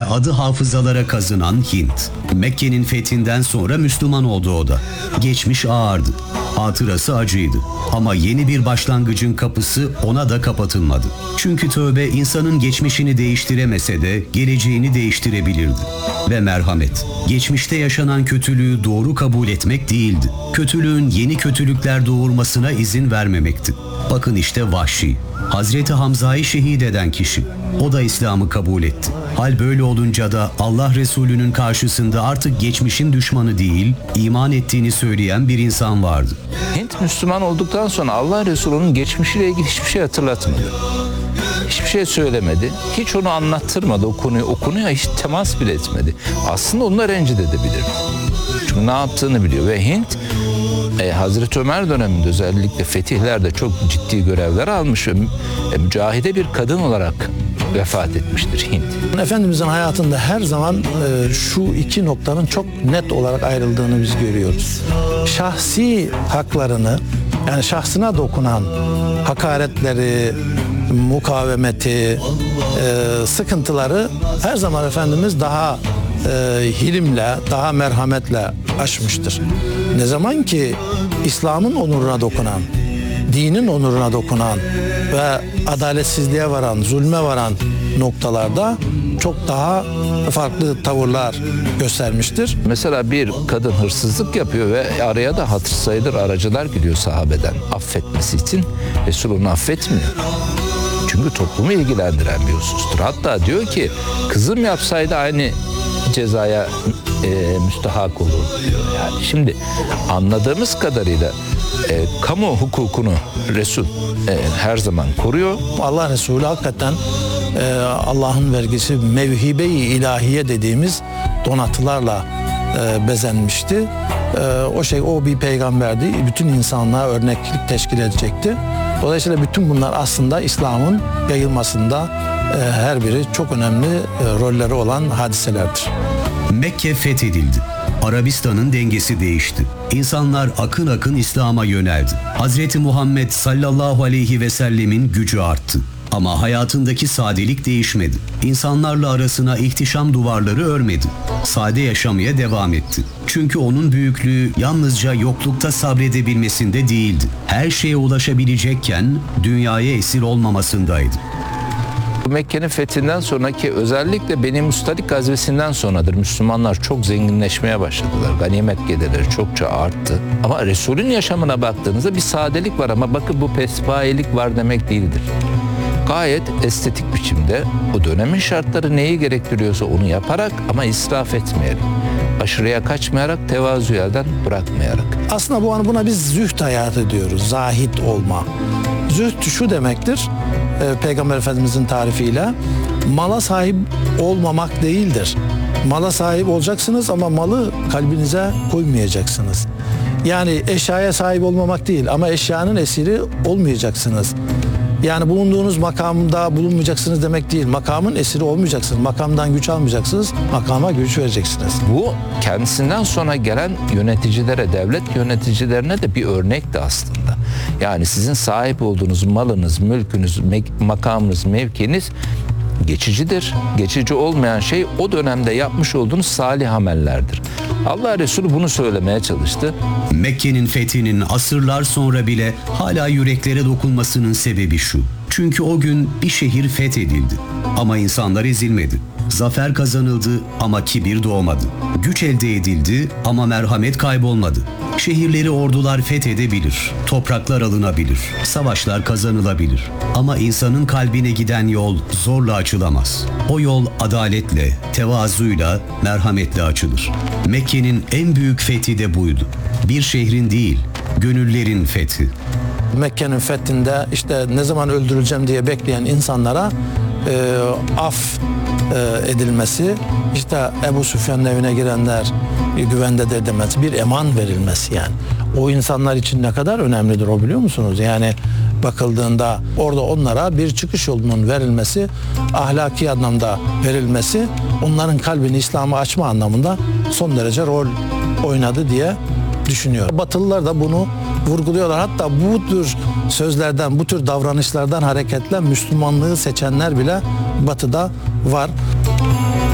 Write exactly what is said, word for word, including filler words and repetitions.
adı hafızalara kazınan Hint. Mekke'nin fethinden sonra Müslüman oldu o da. Geçmiş ağırdı. Hatırası acıydı. Ama yeni bir başlangıcın kapısı ona da kapatılmadı. Çünkü tövbe insanın geçmişini değiştiremese de geleceğini değiştirebilirdi. Ve merhamet, geçmişte yaşanan kötülüğü doğru kabul etmek değildi. Kötülüğün yeni kötülükler doğurmasına izin vermemekti. Bakın işte Vahşi, Hazreti Hamza'yı şehit eden kişi. O da İslam'ı kabul etti. Hal böyle olunca da Allah Resulü'nün karşısında artık geçmişin düşmanı değil, iman ettiğini söyleyen bir insan vardı. Hint Müslüman olduktan sonra Allah Resulü'nün geçmişiyle ilgili hiçbir şey hatırlatmadı. Hiçbir şey söylemedi. Hiç onu anlattırmadı. O konuyu, o konuya hiç temas bile etmedi. Aslında onunla rencide edebilirdi. Çünkü ne yaptığını biliyor. Ve Hint e, Hazreti Ömer döneminde özellikle fetihlerde çok ciddi görevler almış ve e, mücahide bir kadın olarak vefat etmiştir Hint. Efendimizin hayatında her zaman e, şu iki noktanın çok net olarak ayrıldığını biz görüyoruz. Şahsi haklarını, yani şahsına dokunan hakaretleri, mukavemeti, e, sıkıntıları her zaman Efendimiz daha e, hilimle, daha merhametle aşmıştır. Ne zaman ki İslam'ın onuruna dokunan, dinin onuruna dokunan ve adaletsizliğe varan, zulme varan noktalarda çok daha farklı tavırlar göstermiştir. Mesela bir kadın hırsızlık yapıyor ve araya da hatır sayılır aracılar gidiyor sahabeden affetmesi için. Resul onu affetmiyor. Çünkü toplumu ilgilendiren bir husustur. Hatta diyor ki kızım yapsaydı aynı cezaya e, müstahak olur diyor. Yani şimdi anladığımız kadarıyla e, kamu hukukunu Resul e, her zaman koruyor. Allah Resulü hakikaten e, Allah'ın vergisi mevhibe-i ilahiye dediğimiz donatılarla e, bezenmişti. E, o şey o bir peygamberdi. Bütün insanlığa örneklik teşkil edecekti. Dolayısıyla bütün bunlar aslında İslam'ın yayılmasında e, her biri çok önemli e, rolleri olan hadiselerdir. Mekke fethedildi. Arabistan'ın dengesi değişti. İnsanlar akın akın İslam'a yöneldi. Hazreti Muhammed sallallahu aleyhi ve sellemin gücü arttı. Ama hayatındaki sadelik değişmedi. İnsanlarla arasına ihtişam duvarları örmedi. Sade yaşamaya devam etti. Çünkü onun büyüklüğü yalnızca yoklukta sabredebilmesinde değildi. Her şeye ulaşabilecekken dünyaya esir olmamasındaydı. Mekke'nin fethinden sonraki özellikle Beni Mustalik gazvesinden sonradır. Müslümanlar çok zenginleşmeye başladılar. Ganimet gelirleri çokça arttı. Ama Resul'ün yaşamına baktığınızda bir sadelik var ama bakın bu pespayelik var demek değildir. Gayet estetik biçimde o dönemin şartları neyi gerektiriyorsa onu yaparak ama israf etmeyerek, aşırıya kaçmayarak, tevazu elden bırakmayarak. Aslında bu buna biz zühd hayatı diyoruz. Zahid olma. Zühd şu demektir. E, Peygamber Efendimizin tarifiyle mala sahip olmamak değildir. Mala sahip olacaksınız ama malı kalbinize koymayacaksınız. Yani eşyaya sahip olmamak değil ama eşyanın esiri olmayacaksınız. Yani bulunduğunuz makamda bulunmayacaksınız demek değil. Makamın esiri olmayacaksınız. Makamdan güç almayacaksınız. Makama güç vereceksiniz. Bu kendisinden sonra gelen yöneticilere, devlet yöneticilerine de bir örnekti aslında. Yani sizin sahip olduğunuz malınız, mülkünüz, makamınız, mevkiniz geçicidir. Geçici olmayan şey o dönemde yapmış olduğunuz salih amellerdir. Allah Resulü bunu söylemeye çalıştı. Mekke'nin fethinin asırlar sonra bile hala yüreklere dokunmasının sebebi şu. Çünkü o gün bir şehir fethedildi. Ama insanlar ezilmedi. Zafer kazanıldı ama kibir doğmadı. Güç elde edildi ama merhamet kaybolmadı. Şehirleri ordular fethedebilir, topraklar alınabilir, savaşlar kazanılabilir. Ama insanın kalbine giden yol zorla açılamaz. O yol adaletle, tevazuyla, merhametle açılır. Mekke'nin en büyük fethi de buydu. Bir şehrin değil, gönüllerin fethi. Mekke'nin fethinde işte ne zaman öldürüleceğim diye bekleyen insanlara e, af e, edilmesi, işte Ebu Süfyan'ın evine girenler güvendedir demesi, bir eman verilmesi yani. O insanlar için ne kadar önemlidir o, biliyor musunuz? Yani bakıldığında orada onlara bir çıkış yolunun verilmesi, ahlaki anlamda verilmesi, onların kalbini İslam'a açma anlamında son derece rol oynadı diye düşünüyorum. Batılılar da bunu vurguluyorlar. Hatta bu tür sözlerden, bu tür davranışlardan hareketle Müslümanlığı seçenler bile Batı'da var.